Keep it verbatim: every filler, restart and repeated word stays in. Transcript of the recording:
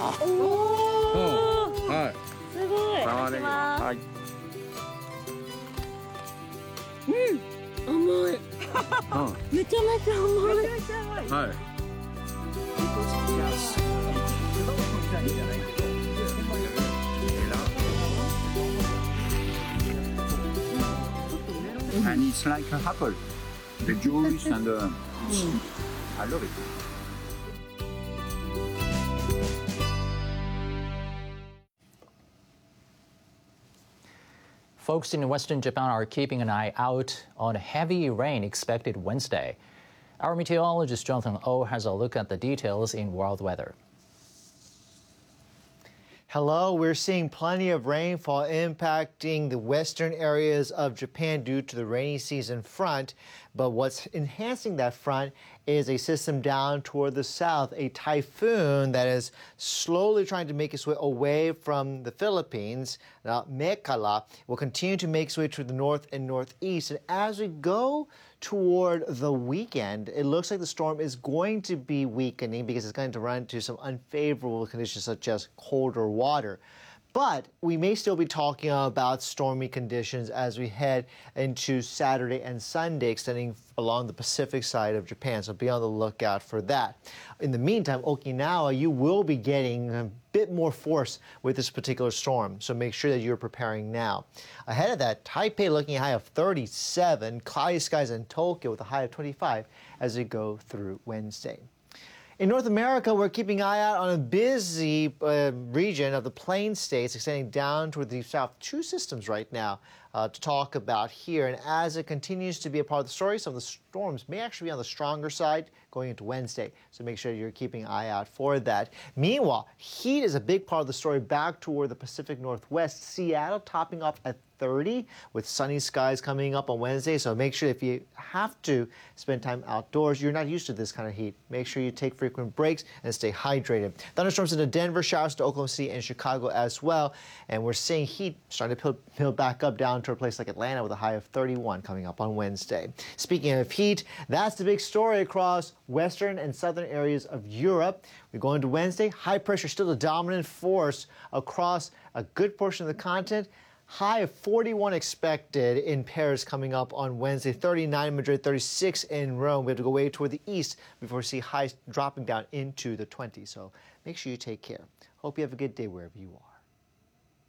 おー、 はい。 すごい。いただきます。 はい。 うん、甘い。 うん。 めちゃめちゃ甘い。 めちゃめちゃ甘い。 はい。And it's like a apple. The juice and the. I love it. Folks in western Japan are keeping an eye out on heavy rain expected Wednesday. Our meteorologist Jonathan Oh has a look at the details in world weather. Hello, we're seeing plenty of rainfall impacting the western areas of Japan due to the rainy season front. But what's enhancing that front is a system down toward the south, a typhoon that is slowly trying to make its way away from the Philippines. Now, Mekala will continue to make its way to the north and northeast. And as we go toward the weekend, it looks like the storm is going to be weakening because it's going to run into some unfavorable conditions such as colder water. But we may still be talking about stormy conditions as we head into Saturday and Sunday, extending along the Pacific side of Japan. So be on the lookout for that. In the meantime, Okinawa, you will be getting a bit more force with this particular storm. So make sure that you're preparing now. Ahead of that, Taipei looking at a high of thirty-seven, cloudy skies in Tokyo with a high of twenty-five as we go through Wednesday. In North America, we're keeping an eye out on a busy uh, region of the Plain States, extending down toward the south. Two systems right now uh, to talk about here. And as it continues to be a part of the story, some of the storms may actually be on the stronger side going into Wednesday. So make sure you're keeping an eye out for that. Meanwhile, heat is a big part of the story back toward the Pacific Northwest. Seattle topping off at thirty with sunny skies coming up on Wednesday. So make sure if you have to spend time outdoors, you're not used to this kind of heat. Make sure you take frequent breaks and stay hydrated. Thunderstorms into Denver, showers to Oklahoma City and Chicago as well. And we're seeing heat starting to build back up down to a place like Atlanta with a high of thirty-one coming up on Wednesday. Speaking of heat, that's the big story across western and southern areas of Europe. We go into Wednesday, high pressure still the dominant force across a good portion of the continent. High of forty-one expected in Paris coming up on Wednesday, thirty-nine in Madrid, thirty-six in Rome. We have to go way toward the east before we see highs dropping down into the twenties. So make sure you take care. Hope you have a good day wherever you are.